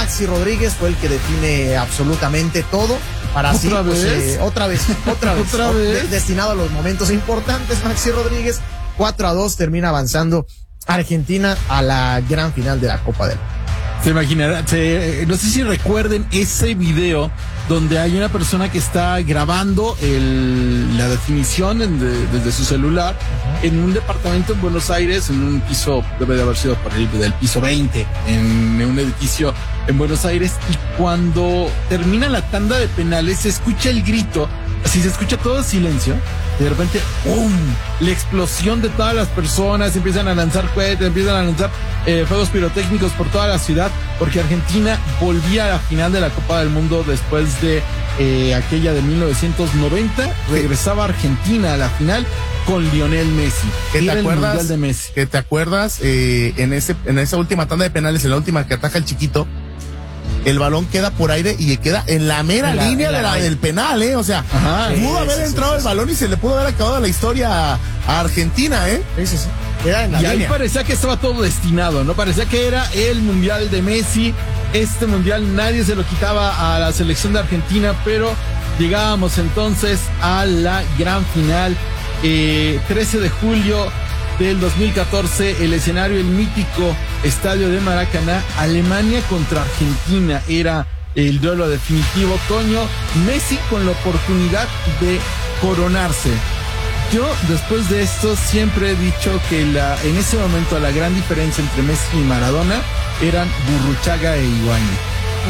Maxi Rodríguez fue el que define absolutamente todo. Para así, otra vez, destinado a los momentos importantes, Maxi Rodríguez. 4-2 termina avanzando Argentina a la gran final de la Copa del Mundo. Se imaginará, no sé si recuerden ese video donde hay una persona que está grabando la definición desde su celular en un departamento en Buenos Aires, en un piso, debe de haber sido por el del piso 20, en un edificio en Buenos Aires, y cuando termina la tanda de penales se escucha el grito, así se escucha todo silencio, y de repente ¡pum! La explosión de todas las personas, empiezan a lanzar cohetes, empiezan a lanzar fuegos pirotécnicos por toda la ciudad, porque Argentina volvía a la final de la Copa del Mundo después de aquella de 1990, regresaba Argentina a la final con Lionel Messi. ¿Te acuerdas en esa última tanda de penales, en la última que ataja el chiquito? El balón queda por aire y queda en la mera línea del penal, o sea, pudo haber entrado el balón y se le pudo haber acabado la historia a Argentina, Sí. Queda en la línea. Ahí parecía que estaba todo destinado, ¿no? Parecía que era el mundial de Messi. Este mundial nadie se lo quitaba a la selección de Argentina, pero llegábamos entonces a la gran final. 13 de julio del 2014, el escenario, el mítico estadio de Maracaná, Alemania contra Argentina, era el duelo definitivo. Toño, Messi con la oportunidad de coronarse. Yo, después de esto, siempre he dicho que en ese momento la gran diferencia entre Messi y Maradona eran Burruchaga e Higuaín.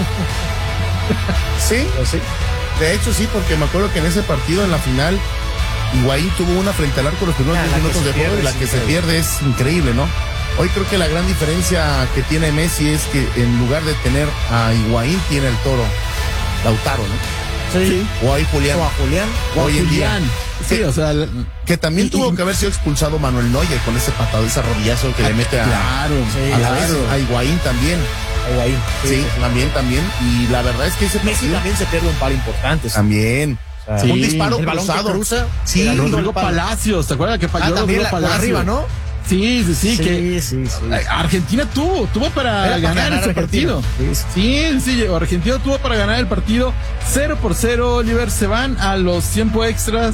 ¿Sí? De hecho, sí, porque me acuerdo que en ese partido, en la final, Higuaín tuvo una frente al arco los primeros 10 minutos de juego, y la que se pierde es increíble, ¿no? Hoy creo que la gran diferencia que tiene Messi es que en lugar de tener a Higuaín, tiene el Toro Lautaro, ¿no? Sí. O a Julián. Hoy en día. Sí, o sea, que también tuvo que haber sido expulsado Manuel Neuer con ese patado, ese rodillazo que le mete a Higuaín también. Sí, también. Y la verdad es que ese Messi también se pierde un par importante. También. Sí. Un disparo el balón cruzado. Que cruza. Sí, Rodrigo Palacios, ¿te acuerdas que falló Rodrigo Palacios? Por arriba, ¿no? Sí. Argentina tuvo para ganar ese partido. Sí, Argentina tuvo para ganar el partido. 0-0, Oliver. Se van a los tiempos extras.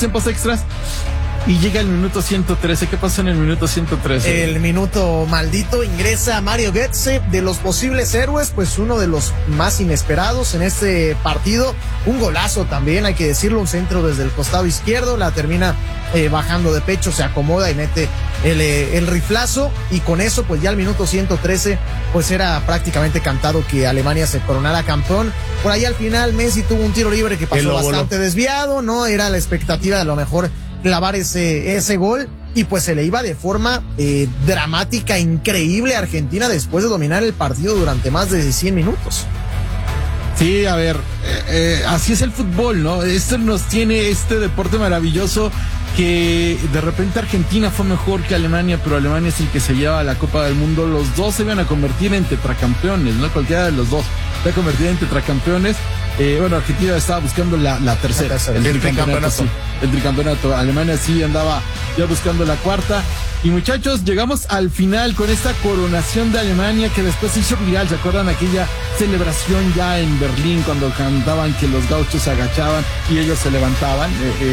Y llega el minuto 113. ¿Qué pasó en el minuto 113? El minuto maldito, ingresa Mario Götze, de los posibles héroes, pues uno de los más inesperados en este partido. Un golazo también, hay que decirlo, un centro desde el costado izquierdo, la termina bajando de pecho, se acomoda y mete el riflazo, y con eso pues ya al minuto 113 pues era prácticamente cantado que Alemania se coronara campeón. Por ahí al final Messi tuvo un tiro libre que pasó bastante desviado, ¿no? Era la expectativa de a lo mejor clavar ese gol, y pues se le iba de forma dramática, increíble a Argentina después de dominar el partido durante más de 100 minutos. Sí, a ver, así es el fútbol, ¿no? Esto nos tiene este deporte maravilloso, que de repente Argentina fue mejor que Alemania, pero Alemania es el que se lleva a la Copa del Mundo. Los dos se iban a convertir en tetracampeones, ¿no? Cualquiera de los dos se va a convertir en tetracampeones. Argentina estaba buscando la tercera, el tricampeonato. Alemania sí andaba ya buscando la cuarta. Y muchachos, llegamos al final con esta coronación de Alemania, que después se hizo viral. ¿Se acuerdan aquella celebración ya en Berlín cuando cantaban que los gauchos se agachaban y ellos se levantaban?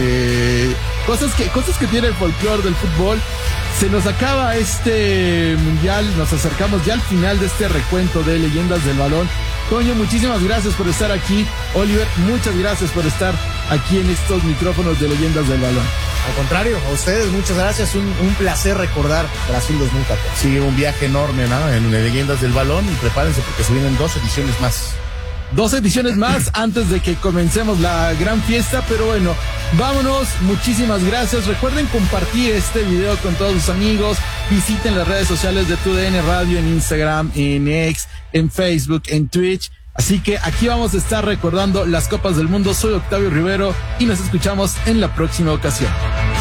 Cosas que tiene el folclore del fútbol. Se nos acaba este mundial, nos acercamos ya al final de este recuento de leyendas del balón. Toño, muchísimas gracias por estar aquí. Oliver, muchas gracias por estar aquí en estos micrófonos de leyendas del balón. Al contrario, a ustedes muchas gracias, un placer recordar Brasil 2014. Sí, un viaje enorme, ¿no? En leyendas del balón, y prepárense porque se vienen 2 ediciones más. 2 ediciones más antes de que comencemos la gran fiesta, pero bueno, vámonos, muchísimas gracias. Recuerden compartir este video con todos sus amigos, visiten las redes sociales de TUDN Radio en Instagram, en X, en Facebook, en Twitch. Así que aquí vamos a estar recordando las Copas del Mundo. Soy Octavio Rivero y nos escuchamos en la próxima ocasión.